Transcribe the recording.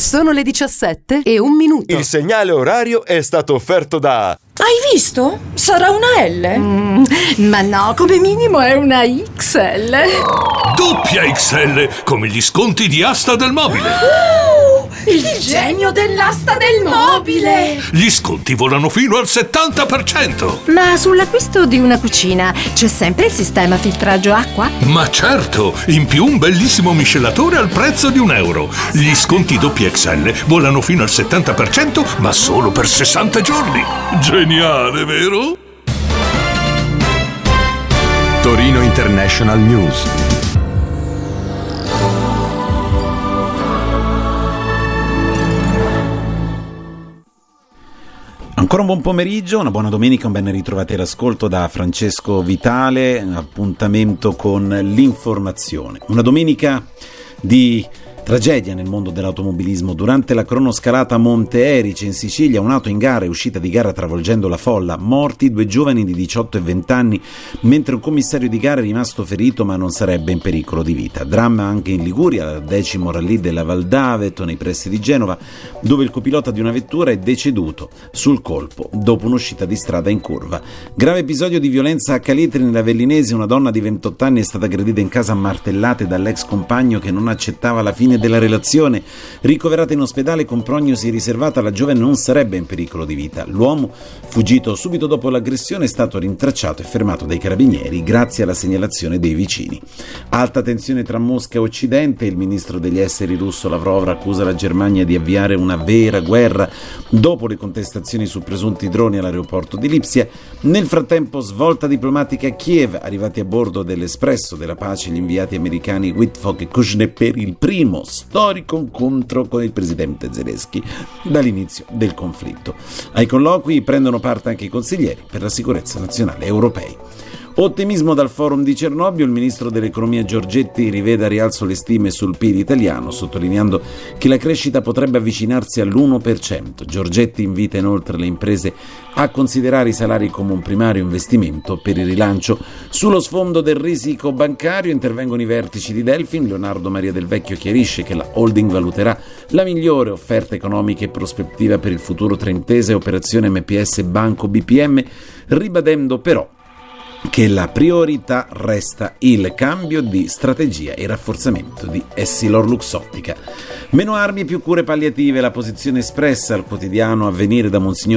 Sono le 17:01. Il segnale orario è stato offerto da... Hai visto? Sarà una L? Ma no, come minimo è una XL. Doppia XL, come gli sconti di Asta del Mobile. Il genio dell'asta del mobile! Gli sconti volano fino al 70%. Ma sull'acquisto di una cucina c'è sempre il sistema filtraggio acqua? Ma certo, in più un bellissimo miscelatore al prezzo di €1. Gli sconti doppia XL volano fino al 70%, ma solo per 60 giorni. Geniale, vero? Torino International News. Ancora un buon pomeriggio, una buona domenica, un ben ritrovati all'ascolto da Francesco Vitale, appuntamento con l'informazione. Una domenica di tragedia nel mondo dell'automobilismo. Durante la cronoscalata a Monte Erice in Sicilia, un'auto in gara è uscita di gara travolgendo la folla. Morti 2 giovani di 18 e 20 anni, mentre un commissario di gara è rimasto ferito ma non sarebbe in pericolo di vita. Dramma anche in Liguria, al 10° rallye della Val d'Aveto, nei pressi di Genova, dove il copilota di una vettura è deceduto sul colpo dopo un'uscita di strada in curva. Grave episodio di violenza a Caletri, nella Vellinese. Una donna di 28 anni è stata aggredita in casa a martellate dall'ex compagno che non accettava la fine della relazione. Ricoverata in ospedale con prognosi riservata, la giovane non sarebbe in pericolo di vita. L'uomo, fuggito subito dopo l'aggressione, è stato rintracciato e fermato dai carabinieri grazie alla segnalazione dei vicini. Alta tensione tra Mosca e Occidente. Il ministro degli esteri russo Lavrov accusa la Germania di avviare una vera guerra dopo le contestazioni su presunti droni all'aeroporto di Lipsia. Nel frattempo, svolta diplomatica a Kiev, arrivati a bordo dell'Espresso della Pace gli inviati americani Wittkopf e Kushner per il primo storico incontro con il presidente Zelensky dall'inizio del conflitto. Ai colloqui prendono parte anche i consiglieri per la sicurezza nazionale europei. Ottimismo dal forum di Cernobbio. Il ministro dell'economia Giorgetti rivede a rialzo le stime sul PIL italiano, sottolineando che la crescita potrebbe avvicinarsi all'1%. Giorgetti invita inoltre le imprese a considerare i salari come un primario investimento per il rilancio. Sullo sfondo del risico bancario intervengono i vertici di Delfin. Leonardo Maria Del Vecchio chiarisce che la holding valuterà la migliore offerta economica e prospettiva per il futuro tra Intesa e operazione MPS Banco BPM, ribadendo però che la priorità resta il cambio di strategia e il rafforzamento di EssilorLuxottica. Meno armi e più cure palliative, la posizione espressa al quotidiano Avvenire da Monsignor